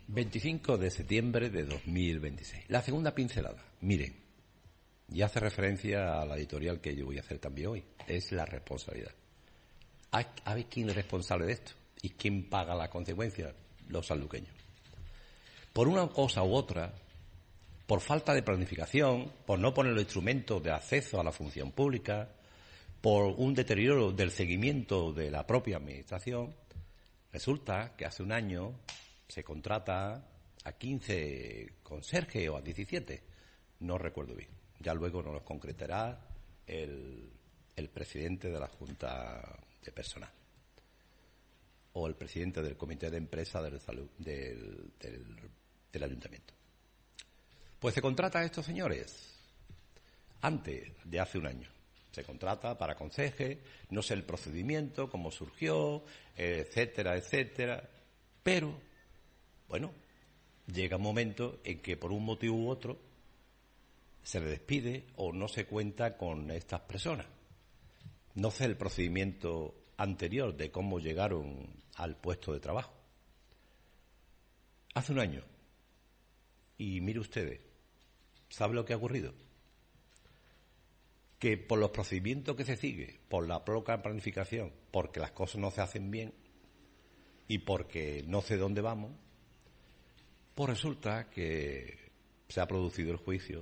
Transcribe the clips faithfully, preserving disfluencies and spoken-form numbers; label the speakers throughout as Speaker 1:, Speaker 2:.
Speaker 1: veinticinco de septiembre de dos mil veintiséis. La segunda pincelada. Miren, y hace referencia a la editorial que yo voy a hacer también hoy. Es la responsabilidad. ¿A ver quién es responsable de esto? ¿Y quién paga las consecuencias? Los sanluqueños. Por una cosa u otra, por falta de planificación, por no poner los instrumentos de acceso a la función pública, por un deterioro del seguimiento de la propia administración, resulta que hace un año se contrata a quince conserjes o a diecisiete, no recuerdo bien. Ya luego nos lo concretará el, el presidente de la Junta de Personal o el presidente del Comité de Empresa del, del, del, del Ayuntamiento. Pues se contrata a estos señores antes de hace un año. Se contrata para conserje, no sé el procedimiento, cómo surgió, etcétera, etcétera. Pero, bueno, llega un momento en que por un motivo u otro se le despide o no se cuenta con estas personas. No sé el procedimiento anterior de cómo llegaron al puesto de trabajo. Hace un año. Y mire ustedes, ¿sabe lo que ha ocurrido? Que por los procedimientos que se sigue, por la poca planificación, porque las cosas no se hacen bien y porque no sé dónde vamos, pues resulta que se ha producido el juicio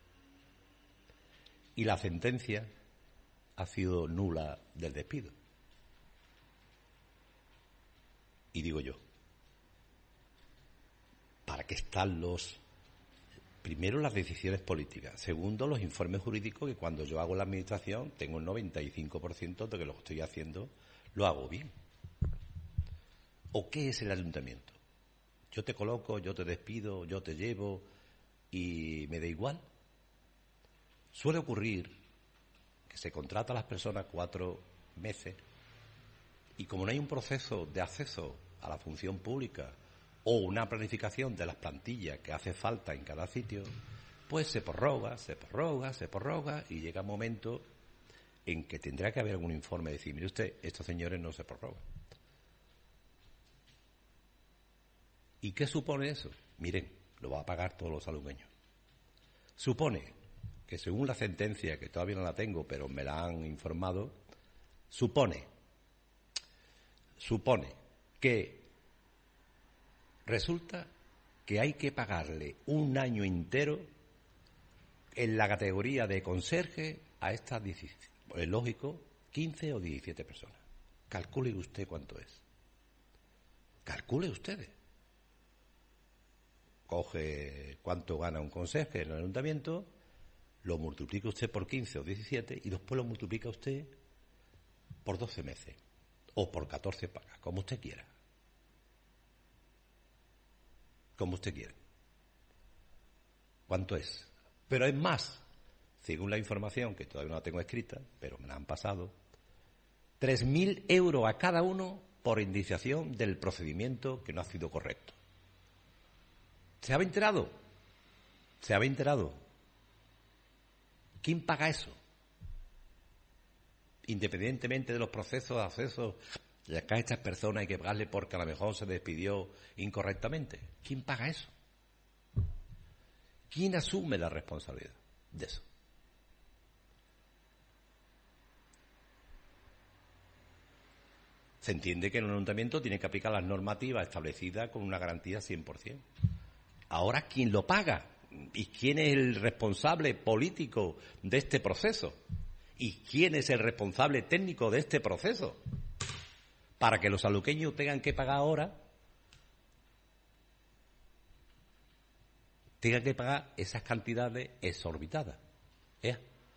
Speaker 1: y la sentencia ha sido nula del despido. Y digo yo, ¿para qué están los... Primero, las decisiones políticas. Segundo, los informes jurídicos, que cuando yo hago la administración tengo el noventa y cinco por ciento de que lo que estoy haciendo lo hago bien. ¿O qué es el ayuntamiento? Yo te coloco, yo te despido, yo te llevo y me da igual. Suele ocurrir que se contrata a las personas cuatro meses y como no hay un proceso de acceso a la función pública o una planificación de las plantillas que hace falta en cada sitio, pues se prorroga, se prorroga, se prorroga y llega un momento en que tendrá que haber algún informe de decir, mire usted, estos señores no se prorrogan. ¿Y qué supone eso? Miren, lo va a pagar todos los salugueños. Supone que según la sentencia, que todavía no la tengo, pero me la han informado, supone, supone que resulta que hay que pagarle un año entero en la categoría de conserje a estas diecisiete, es lógico, quince o diecisiete personas. Calcule usted cuánto es. Calcule ustedes. Coge cuánto gana un conserje en el ayuntamiento, lo multiplica usted por quince o diecisiete y después lo multiplica usted por doce meses o por catorce pagas, como usted quiera. Como usted quiera. ¿Cuánto es? Pero es más, según la información, que todavía no la tengo escrita, pero me la han pasado, tres mil euros a cada uno por indiciación del procedimiento que no ha sido correcto. ¿Se había enterado? ¿Se había enterado? ¿Quién paga eso? Independientemente de los procesos de acceso a que a estas personas hay que pagarle porque a lo mejor se despidió incorrectamente. ¿Quién paga eso? ¿Quién asume la responsabilidad de eso? Se entiende que el ayuntamiento tiene que aplicar las normativas establecidas con una garantía cien por ciento. Ahora, ¿quién lo paga? ¿Y quién es el responsable político de este proceso? ¿Y quién es el responsable técnico de este proceso? Para que los sanluqueños tengan que pagar ahora, tengan que pagar esas cantidades exorbitadas. ¿Eh?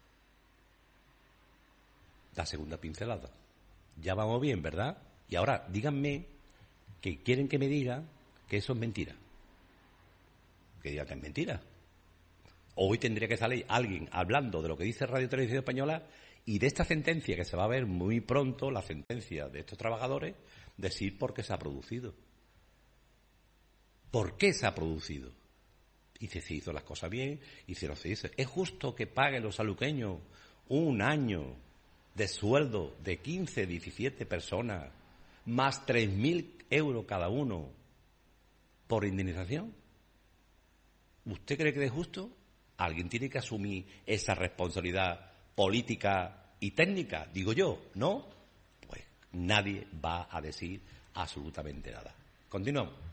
Speaker 1: La segunda pincelada. Ya vamos bien, ¿verdad? Y ahora, díganme que quieren que me diga que eso es mentira. Que diga que es mentira. Hoy tendría que salir alguien hablando de lo que dice Radio Televisión Española y de esta sentencia, que se va a ver muy pronto, la sentencia de estos trabajadores, decir por qué se ha producido. ¿Por qué se ha producido? Y si se hizo las cosas bien, y si no se hizo. ¿Es justo que paguen los sanluqueños un año de sueldo de quince, diecisiete personas, más tres mil euros cada uno, por indemnización. ¿Usted cree que es justo? Alguien tiene que asumir esa responsabilidad política y técnica, digo yo, ¿no? Pues nadie va a decir absolutamente nada. Continuamos.